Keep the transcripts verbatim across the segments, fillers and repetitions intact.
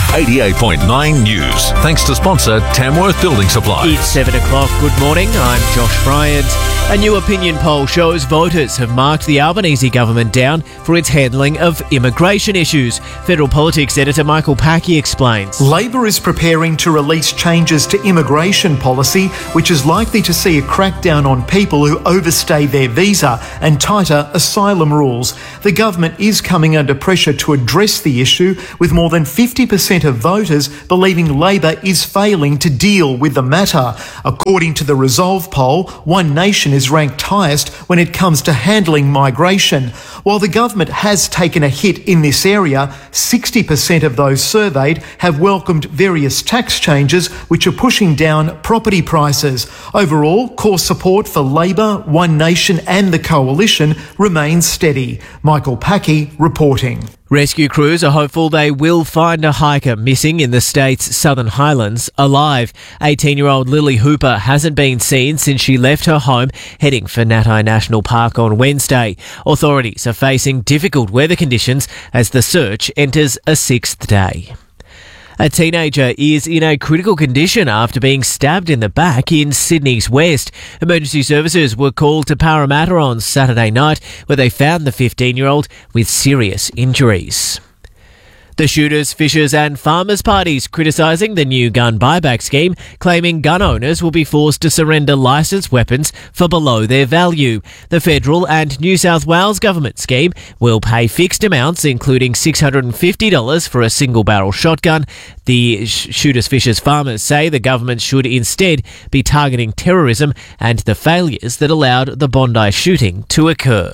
eighty-eight point nine News. Thanks to sponsor Tamworth Building Supplies. It's seven o'clock. Good morning. I'm Josh Bryant. A new opinion poll shows voters have marked the Albanese government down for its handling of immigration issues. Federal politics editor Michael Packey explains. Labor is preparing to release changes to immigration policy, which is likely to see a crackdown on people who overstay their visa and tighter asylum rules. The government is coming under pressure to address the issue, with more than fifty percent of voters believing Labor is failing to deal with the matter. According to the Resolve poll, One Nation is ranked highest when it comes to handling migration. While the government has taken a hit in this area, sixty percent of those surveyed have welcomed various tax changes which are pushing down property prices. Overall, core support for Labor, One Nation and the Coalition remains steady. Michael Packey reporting. Rescue crews are hopeful they will find a hiker missing in the state's Southern Highlands alive. eighteen-year-old Lily Hooper hasn't been seen since she left her home heading for Natai National Park on Wednesday. Authorities are facing difficult weather conditions as the search enters a sixth day. A teenager is in a critical condition after being stabbed in the back in Sydney's West. Emergency services were called to Parramatta on Saturday night, where they found the fifteen-year-old with serious injuries. The shooters, fishers and farmers parties criticising the new gun buyback scheme, claiming gun owners will be forced to surrender licensed weapons for below their value. The federal and New South Wales government scheme will pay fixed amounts, including six hundred fifty dollars for a single-barrel shotgun. The shooters, fishers, farmers say the government should instead be targeting terrorism and the failures that allowed the Bondi shooting to occur.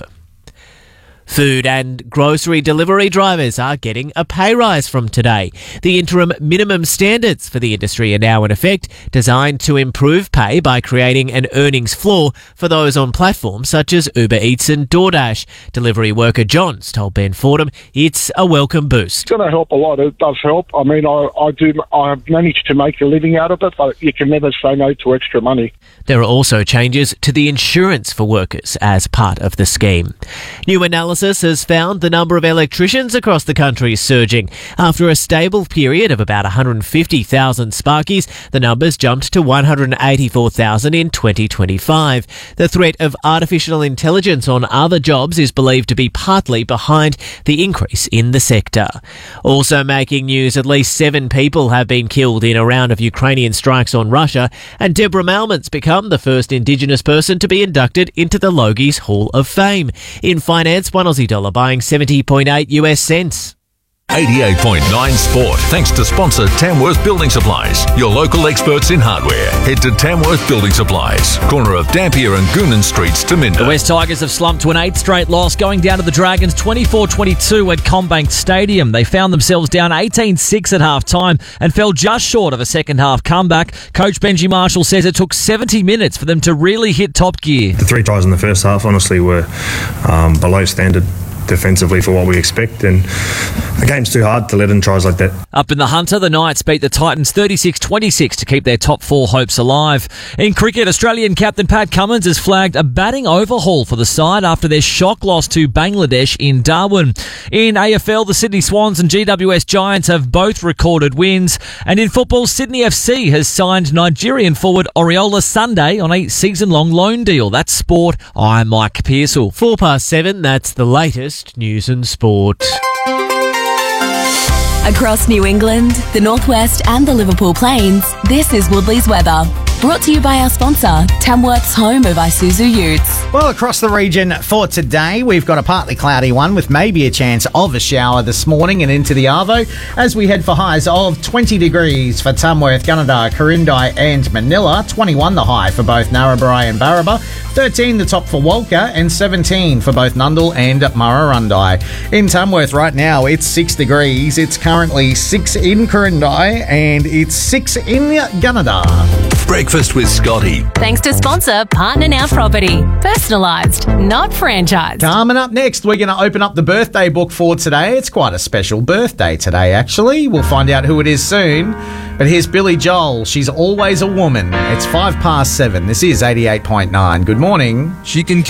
Food and grocery delivery drivers are getting a pay rise from today. The interim minimum standards for the industry are now in effect, designed to improve pay by creating an earnings floor for those on platforms such as Uber Eats and DoorDash. Delivery worker Johns told Ben Fordham it's a welcome boost. It's going to help a lot. It does help. I mean, I, I do. I've managed to make a living out of it, but you can never say no to extra money. There are also changes to the insurance for workers as part of the scheme. New analysis has found the number of electricians across the country is surging. After a stable period of about one hundred fifty thousand Sparkies, the numbers jumped to one hundred eighty-four thousand in twenty twenty-five. The threat of artificial intelligence on other jobs is believed to be partly behind the increase in the sector. Also making news, at least seven people have been killed in a round of Ukrainian strikes on Russia, and Deborah Malman's become the first Indigenous person to be inducted into the Logies Hall of Fame. In finance, one Aussie dollar buying seventy point eight US cents. eighty-eight point nine Sport. Thanks to sponsor Tamworth Building Supplies, your local experts in hardware. Head to Tamworth Building Supplies, corner of Dampier and Goonan Streets to Minda. The West Tigers have slumped to an eighth straight loss, going down to the Dragons twenty-four twenty-two at Combank Stadium. They found themselves down eighteen six at half-time and fell just short of a second-half comeback. Coach Benji Marshall says it took seventy minutes for them to really hit top gear. The three tries in the first half, honestly, were um, below standard defensively for what we expect, and the game's too hard to let in tries like that. Up in the Hunter, the Knights beat the Titans thirty-six twenty-six to keep their top four hopes alive. In cricket, Australian captain Pat Cummins has flagged a batting overhaul for the side after their shock loss to Bangladesh in Darwin. In A F L, the Sydney Swans and G W S Giants have both recorded wins. And in football, Sydney F C has signed Nigerian forward Oriola Sunday on a season-long loan deal. That's sport. I'm Mike Pearsall. Four past seven, that's the latest news and sport. Across New England, the Northwest and the Liverpool Plains, this is Woodley's weather. Brought to you by our sponsor, Tamworth's home of Isuzu Utes. Well, across the region for today, we've got a partly cloudy one with maybe a chance of a shower this morning and into the Arvo as we head for highs of twenty degrees for Tamworth, Gunnedah, Corindai and Manila, twenty-one the high for both Narrabri and Barraba, thirteen the top for Walker and seventeen for both Nundle and Murrurundi. In Tamworth right now, it's six degrees. It's currently six in Corindai and it's six in Gunnedah. Breakfast with Scotty. Thanks to sponsor Partner Now Property. Personalised, not franchised. Coming up next, we're going to open up the birthday book for today. It's quite a special birthday today, actually. We'll find out who it is soon. But here's Billy Joel. She's always a woman. It's five past seven. This is eighty-eight point nine. Good morning. She can